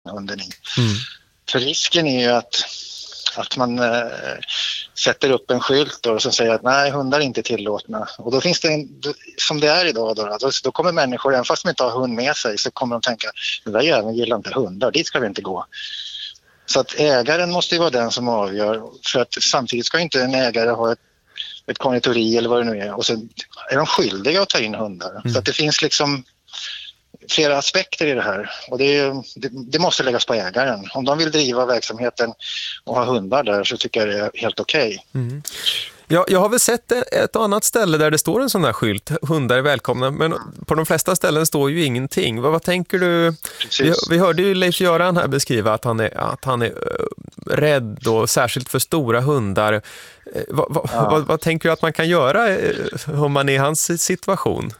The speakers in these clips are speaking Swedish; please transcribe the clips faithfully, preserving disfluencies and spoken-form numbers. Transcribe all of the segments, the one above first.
hunden i. Mm. För risken är ju att, att man äh, sätter upp en skylt och som säger att nej, hundar är inte tillåtna. Och då finns det, en, som det är idag, då, då, då kommer människor, även fast de inte har hund med sig, så kommer de tänka, det där jäveln gillar inte hundar, dit ska vi inte gå. Så att ägaren måste ju vara den som avgör, för att samtidigt ska inte en ägare ha ett, ett konditori eller vad det nu är, och sen är de skyldiga att ta in hundar. Mm. Så att det finns liksom flera aspekter i det här, och det, det, det måste läggas på ägaren. Om de vill driva verksamheten och ha hundar där, så tycker jag det är helt okej. Okay. Mm. Ja, jag har väl sett ett annat ställe där det står en sån där skylt, hundar är välkomna, men på de flesta ställen står ju ingenting. Vad, vad tänker du? Vi, vi hörde ju Leif-Göran här beskriva att han är, att han är rädd, och särskilt för stora hundar. Vad, vad, ja. vad, vad tänker du att man kan göra om man är i hans situation?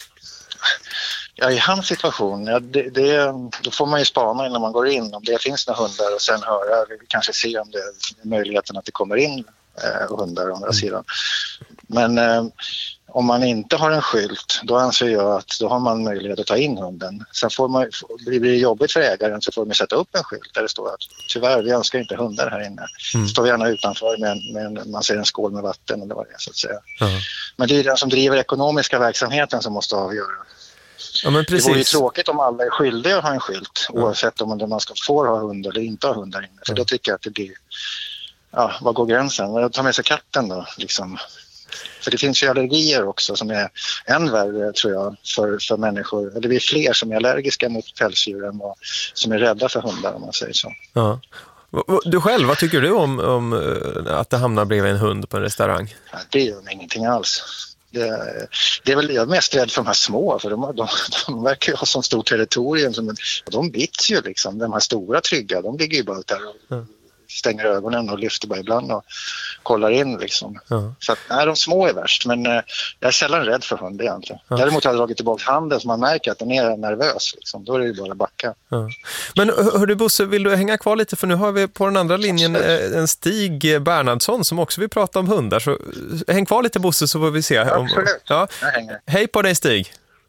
Ja, i hans situation, ja, det, det, då får man ju spana innan man går in om det finns några hundar, och sen höra, kanske se om det är möjligheten att det kommer in eh, hundar å andra sidan. Men eh, om man inte har en skylt, då anser jag att då har man möjlighet att ta in hunden. Sen får man, blir det jobbigt för ägaren, så får man sätta upp en skylt där det står att tyvärr, vi önskar inte hundar här inne. Mm. Står vi gärna utanför med, en, med en, man ser en skål med vatten eller vad det är, så att säga. Mm. Men det är den som driver ekonomiska verksamheten som måste avgöra. Ja, men precis. Det vore ju tråkigt om alla är skyldiga att ha en skylt, ja. Oavsett om man ska få ha hund eller inte ha hundar inne. För ja. Då tycker jag att det blir, ja, vad går gränsen? Jag tar med sig katten då, liksom. För det finns ju allergier också som är än värre, tror jag, för, för människor. Eller det är fler som är allergiska mot pälsdjur än vad, som är rädda för hundar, om man säger så. Ja. Du själv, vad tycker du om, om att det hamnar bredvid en hund på en restaurang? Ja, det gör mig ingenting alls. Det, det är väl jag är mest rädd för de här små, för de, de, de verkar ju ha så stort territorium, som, och de bits ju liksom. De här stora trygga, de ligger ju bara där och mm. stänger ögonen och lyfter bara ibland och kollar in liksom. Mm. Så att, nej, de små är värst, men eh, jag är sällan rädd för hund egentligen. Mm. Däremot har jag dragit tillbaka handen, så man märker att den är nervös liksom. Då är det ju bara att backa. Mm. Men hör du Bosse, vill du hänga kvar lite, för nu har vi på den andra linjen Absolut. en Stig Bernhardsson som också vill prata om hundar, så häng kvar lite Bosse, så får vi se. Om, Absolut, ja. jag hänger. Hej på dig Stig.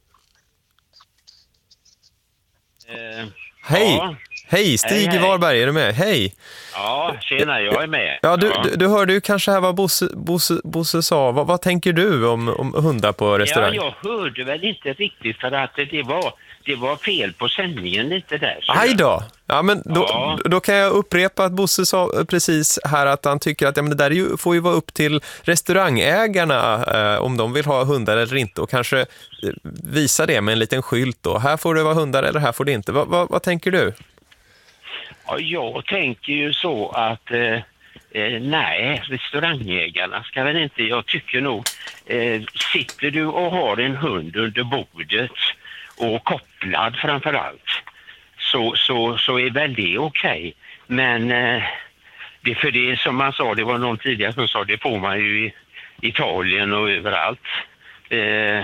Eh, Hej. Ja. Hej, Stig hej, hej. Varberg, är du med? Hej. Ja, tjena, jag är med. Ja, du, ja. du, du hörde ju kanske här vad Bosse, Bosse, Bosse sa. Vad, vad tänker du om, om hundar på restaurang? Ja, jag hörde väl inte riktigt, för att det var, det var fel på sändningen lite där. Aj då. Ja, men då, ja. då kan jag upprepa att Bosse sa precis här att han tycker att ja, men det där är ju, får ju vara upp till restaurangägarna eh, om de vill ha hundar eller inte, och kanske eh, visa det med en liten skylt då. Här får det vara hundar eller här får det inte. Va, va, vad tänker du? Ja, jag tänker ju så att eh, eh, nej, restaurangägarna ska väl inte, jag tycker nog, eh, sitter du och har en hund under bordet och kopplad framförallt, så, så, så är väl det okej. Men eh, det för det som man sa, det var någon tidigare som sa, det får man ju i Italien och överallt. Eh,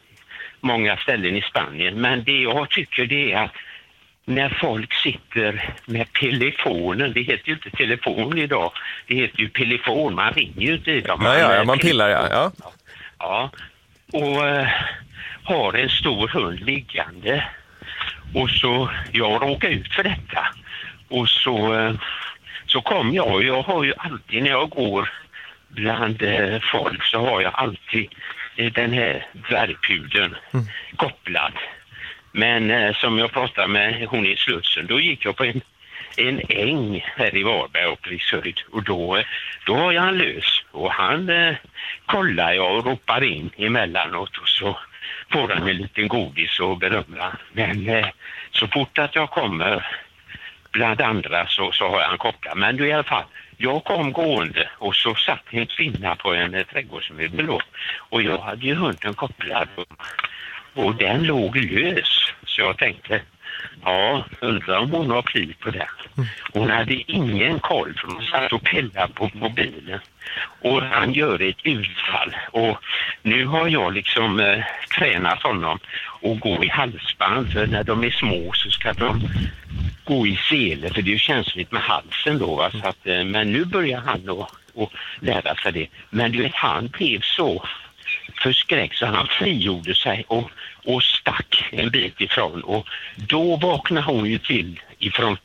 många ställen i Spanien. Men det jag tycker det är att när folk sitter med telefonen, det heter ju inte telefon idag, det heter ju telefon, man ringer ju inte i dem. Ja, ja, ja, man pillar, ja. Ja, ja. Och äh, har en stor hund liggande, och så, jag råkar ut för detta, och så, äh, så kom jag, jag har ju alltid när jag går bland äh, folk, så har jag alltid äh, den här dvärgpudeln mm. kopplad. Men eh, som jag pratade med hon i Slutsen, då gick jag på en, en äng här i Varberg och Rikshöjd, och då, då var jag han lös, och han eh, kollar jag och ropar in emellanåt, och så får han en liten godis och berömmer. Men eh, så fort att jag kommer bland andra så, så har jag han kopplat. Men då i alla fall, jag kom gående och så satt en kvinna på en eh, trädgårdsmöbel då, och jag hade ju hunden kopplad och Och den låg lös. Så jag tänkte, ja, undrar om hon har pli på den. Hon hade ingen koll, för hon satt och pillade på mobilen. Och han gör ett utfall. Och nu har jag liksom eh, tränat honom att gå i halsband. För när de är små så ska de gå i sele. För det är ju känsligt med halsen då. Va? Så att, eh, men nu börjar han att, att lära sig det. Men du vet, han blev så förskräckt så han frigjorde sig och, och stack en bit ifrån, och då vaknade hon ju till ifrån